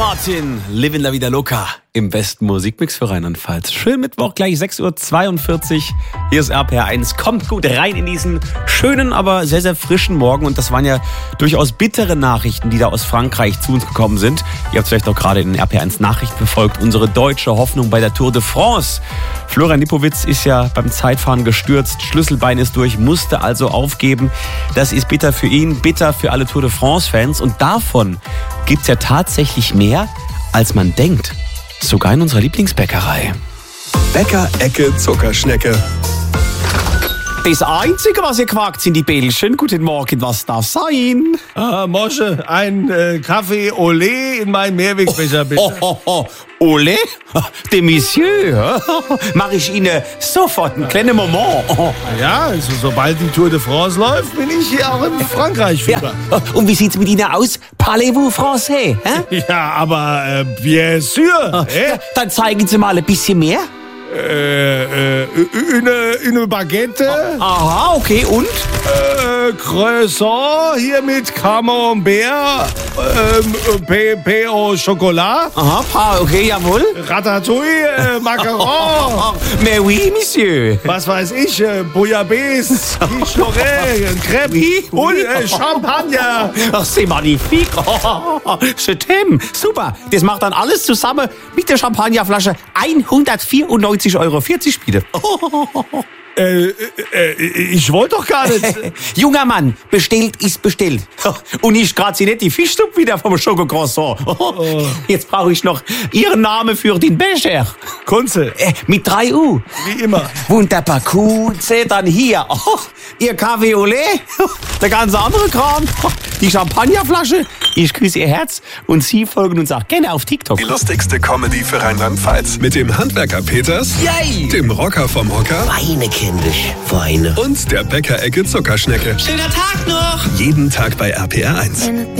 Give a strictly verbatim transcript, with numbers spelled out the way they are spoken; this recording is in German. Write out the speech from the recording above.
Martin, Livin La Vida Loca im besten Musikmix für Rheinland-Pfalz. Schön Mittwoch, gleich sechs Uhr zweiundvierzig. Hier ist R P R eins. Kommt gut rein in diesen schönen, aber sehr, sehr frischen Morgen. Und das waren ja durchaus bittere Nachrichten, die da aus Frankreich zu uns gekommen sind. Ihr habt es vielleicht auch gerade in den R P R eins Nachrichten verfolgt. Unsere deutsche Hoffnung bei der Tour de France. Florian Lipowitz ist ja beim Zeitfahren gestürzt. Schlüsselbein ist durch, musste also aufgeben. Das ist bitter für ihn, bitter für alle Tour de France-Fans. Und davon gibt es ja tatsächlich mehr, als man denkt. Sogar in unserer Lieblingsbäckerei. Bäcker-Ecke Zuckerschnecke. Das Einzige, was ihr quakt, sind die Bällchen. Guten Morgen, was darf sein? Ah, Mosche, ein äh, Kaffee Olé in meinen Mehrwegbecher, bitte. Oh, oh, oh. Olé? De Monsieur. Mach ich Ihnen sofort einen kleinen Moment. Oh. Ja, also sobald die Tour de France läuft, bin ich hier auch in Frankreich Fieber. Ja. Und wie sieht's mit Ihnen aus? Parlez-vous français? Hä? Ja, aber äh, bien sûr. Ja, dann zeigen Sie mal ein bisschen mehr. Äh, äh, eine, eine Baguette. Aha, okay, und? Äh, Croissant hier mit Camembert. Ähm, P, P au Chocolat. Aha, pa, okay, jawohl. Ratatouille, äh, Macaron. Mais oui, Monsieur. Was weiß ich, äh, Bouillabaisse, Quiche Lorraine, Crêpe Oui, oui. und äh, Champagner. Ach, c'est magnifique. Oh, je t'aime. Super. Das macht dann alles zusammen mit der Champagnerflasche hundertvierundneunzig Euro vierzig bitte. Äh, äh, ich wollte doch gar nicht. Junger Mann, bestellt ist bestellt. Und ich grad sie nicht die Fischsuppe wieder vom Schokocroissant. Oh. Jetzt brauche ich noch Ihren Namen für den Becher. Kunze. Äh, mit drei U. Wie immer. Wunderbar, Kunze, dann hier. Oh, Ihr Kaffee Olé, der ganze andere Kram, die Champagnerflasche. Ich küsse Ihr Herz und Sie folgen uns auch gerne auf TikTok. Die lustigste Comedy für Rheinland-Pfalz. Mit dem Handwerker Peters, Yay! dem Rocker vom Hocker Feine kindisch, feine. und der Bäcker-Ecke Zuckerschnecke. Schöner Tag noch! Jeden Tag bei R P R eins.